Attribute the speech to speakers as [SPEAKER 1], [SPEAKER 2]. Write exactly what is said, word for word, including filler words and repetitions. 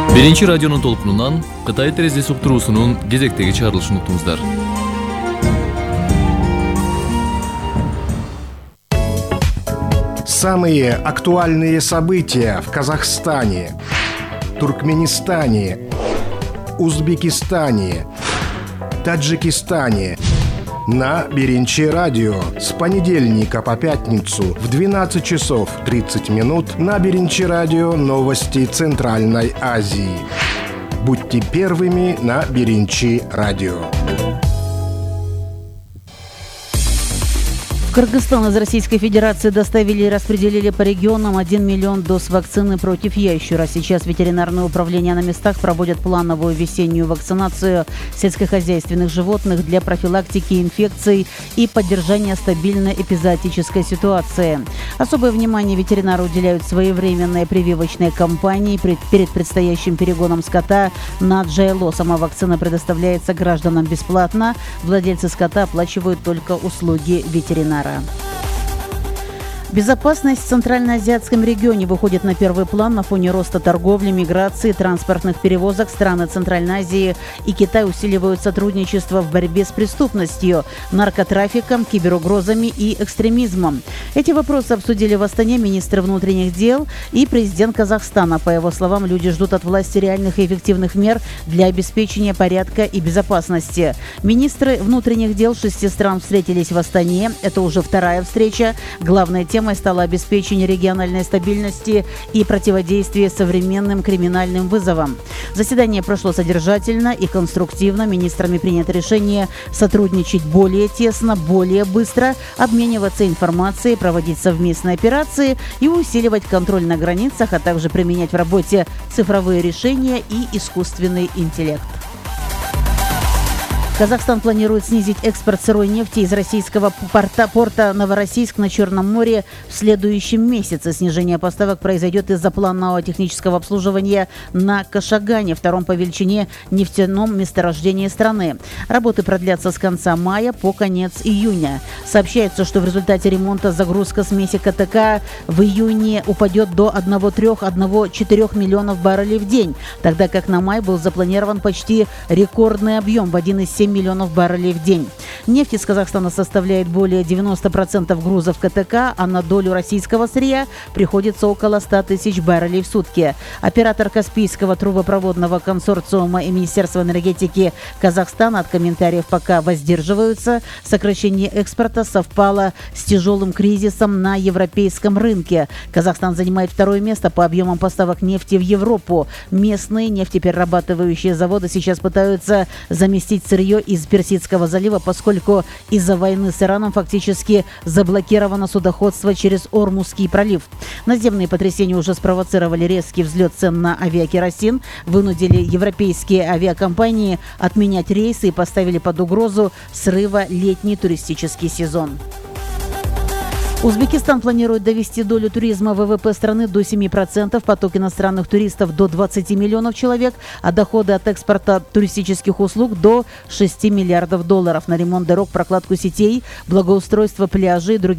[SPEAKER 1] Биринчи радионун толкунунан Кытай терезеси уктуруусунун кезектеги чыгарылышын уктуңуздар.
[SPEAKER 2] Самые актуальные события в Казахстане, Туркменистане, Узбекистане, Таджикистане на Биринчи радио с понедельника по пятницу в двенадцать часов тридцать минут на Биринчи радио новости Центральной Азии. Будьте первыми на Биринчи радио.
[SPEAKER 3] В Кыргызстан из Российской Федерации доставили и распределили по регионам один миллион доз вакцины против ящера. Сейчас ветеринарное управление на местах проводят плановую весеннюю вакцинацию сельскохозяйственных животных для профилактики инфекций и поддержания стабильной эпизоотической ситуации. Особое внимание ветеринары уделяют своевременной прививочной кампании перед предстоящим перегоном скота на Джайло. Сама вакцина предоставляется гражданам бесплатно. Владельцы скота оплачивают только услуги ветеринара. Безопасность в Центральноазиатском регионе выходит на первый план на фоне роста торговли, миграции, транспортных перевозок. Страны Центральной Азии и Китай усиливают сотрудничество в борьбе с преступностью, наркотрафиком, киберугрозами и экстремизмом. Эти вопросы обсудили в Астане министр внутренних дел и президент Казахстана. По его словам, люди ждут от власти реальных и эффективных мер для обеспечения порядка и безопасности. Министры внутренних дел шести стран встретились в Астане. Это уже вторая встреча. Главная тема стало обеспечение региональной стабильности и противодействие современным криминальным вызовам. Заседание прошло содержательно и конструктивно. Министрами принято решение сотрудничать более тесно, более быстро, обмениваться информацией, проводить совместные операции и усиливать контроль на границах, а также применять в работе цифровые решения и искусственный интеллект. Казахстан планирует снизить экспорт сырой нефти из российского порта, порта Новороссийск на Черном море в следующем месяце. Снижение поставок произойдет из-за планового технического обслуживания на Кашагане, втором по величине нефтяном месторождении страны. Работы продлятся с конца мая по конец июня. Сообщается, что в результате ремонта загрузка смеси КТК в июне упадет до одного целых трёх десятых - четырёх миллионов баррелей в день, тогда как на май был запланирован почти рекордный объем в один целых семь десятых миллионов баррелей в день. Нефть из Казахстана составляет более девяноста процентов грузов КТК, а на долю российского сырья приходится около ста тысяч баррелей в сутки. Оператор Каспийского трубопроводного консорциума и Министерства энергетики Казахстана от комментариев пока воздерживаются. Сокращение экспорта совпало с тяжелым кризисом на европейском рынке. Казахстан занимает второе место по объемам поставок нефти в Европу. Местные нефтеперерабатывающие заводы сейчас пытаются заместить сырье из Персидского залива, поскольку из-за войны с Ираном фактически заблокировано судоходство через Ормузский пролив. Наземные потрясения уже спровоцировали резкий взлет цен на авиакеросин, вынудили европейские авиакомпании отменять рейсы и поставили под угрозу срыва летний туристический сезон. Узбекистан планирует довести долю туризма в ВВП страны до семи процентов, поток иностранных туристов до двадцати миллионов человек, а доходы от экспорта туристических услуг до шести миллиардов долларов на ремонт дорог, прокладку сетей, благоустройство пляжей и других